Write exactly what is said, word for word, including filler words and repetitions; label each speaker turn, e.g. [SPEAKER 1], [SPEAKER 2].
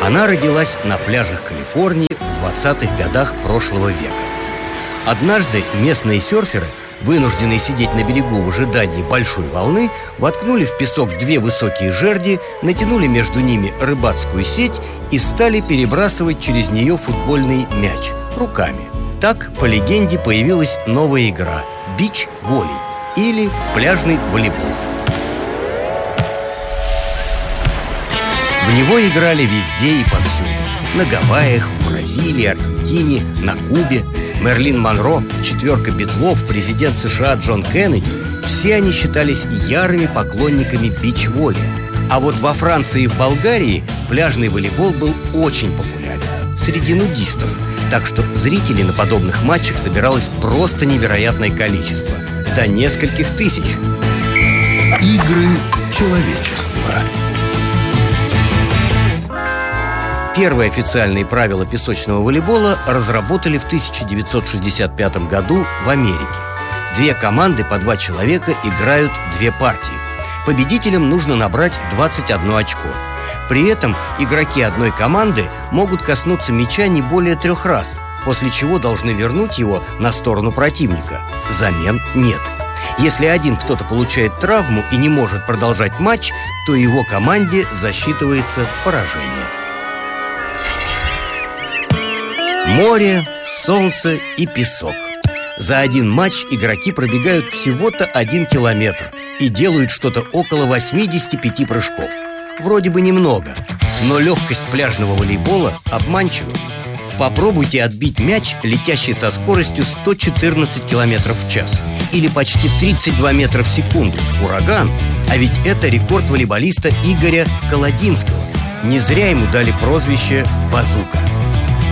[SPEAKER 1] Она родилась на пляжах Калифорнии в двадцатых годах прошлого века. Однажды местные серферы, вынужденные сидеть на берегу в ожидании большой волны, воткнули в песок две высокие жерди, натянули между ними рыбацкую сеть и стали перебрасывать через нее футбольный мяч руками. Так, по легенде, появилась новая игра – бич-волей или пляжный волейбол. В него играли везде и повсюду. На Гавайях, в Бразилии, Аргентине, на Кубе. Мерлин Монро, четверка Битлов, президент США Джон Кеннеди – все они считались ярыми поклонниками бич-воли. А вот во Франции и в Болгарии пляжный волейбол был очень популярен среди нудистов. Так что зрителей на подобных матчах собиралось просто невероятное количество – до нескольких тысяч.
[SPEAKER 2] Игры человечества.
[SPEAKER 1] Первые официальные правила песочного волейбола разработали в тысяча девятьсот шестьдесят пятом году в Америке. Две команды по два человека играют две партии. Победителям нужно набрать двадцать одно очко. При этом игроки одной команды могут коснуться мяча не более трех раз, после чего должны вернуть его на сторону противника. Замен нет. Если один кто-то получает травму и не может продолжать матч, то его команде засчитывается поражение. Море, солнце и песок. За один матч игроки пробегают всего-то один километр и делают что-то около восьмидесяти пяти прыжков. Вроде бы немного, но легкость пляжного волейбола обманчива. Попробуйте отбить мяч, летящий со скоростью сто четырнадцать километров в час или почти тридцать два метра в секунду. Ураган! А ведь это рекорд волейболиста Игоря Колодинского. Не зря ему дали прозвище «Базука».